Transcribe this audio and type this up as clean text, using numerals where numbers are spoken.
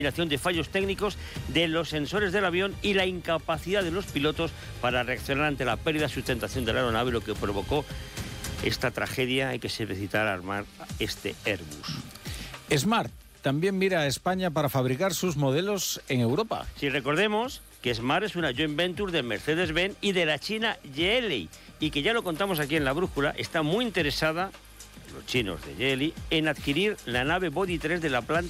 de fallos técnicos de los sensores del avión y la incapacidad de los pilotos para reaccionar ante la pérdida de sustentación de la aeronave, lo que provocó esta tragedia y que se necesitara armar este Airbus. Smart también mira a España para fabricar sus modelos en Europa. Si recordemos que Smart es una joint venture de Mercedes-Benz y de la china Geely, y que ya lo contamos aquí en La Brújula, está muy interesada, los chinos de Geely, en adquirir la nave Body 3 de la planta